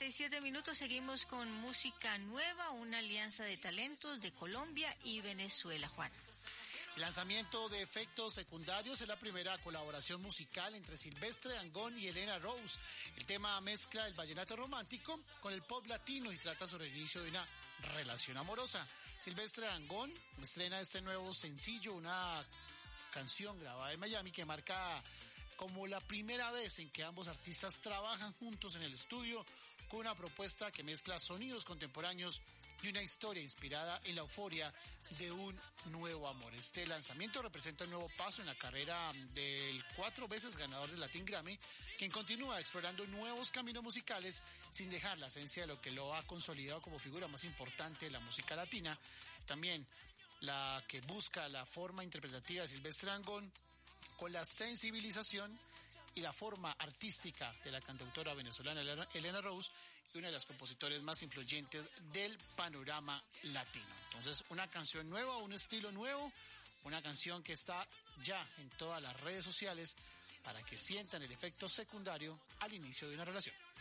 8:47, seguimos con música nueva, una alianza de talentos de Colombia y Venezuela, Juan. El lanzamiento de Efectos Secundarios es la primera colaboración musical entre Silvestre Dangond y Elena Rose. El tema mezcla el vallenato romántico con el pop latino y trata sobre el inicio de una relación amorosa. Silvestre Dangond estrena este nuevo sencillo, una canción grabada en Miami que marca como la primera vez en que ambos artistas trabajan juntos en el estudio con una propuesta que mezcla sonidos contemporáneos y una historia inspirada en la euforia de un nuevo amor. Este lanzamiento representa un nuevo paso en la carrera del 4 veces ganador del Latin Grammy, quien continúa explorando nuevos caminos musicales sin dejar la esencia de lo que lo ha consolidado como figura más importante de la música latina. También la que busca la forma interpretativa de Silvestre Dangond con la sensibilización y la forma artística de la cantautora venezolana Elena Rose, y una de las compositores más influyentes del panorama latino. Entonces, una canción nueva, un estilo nuevo, una canción que está ya en todas las redes sociales para que sientan el efecto secundario al inicio de una relación.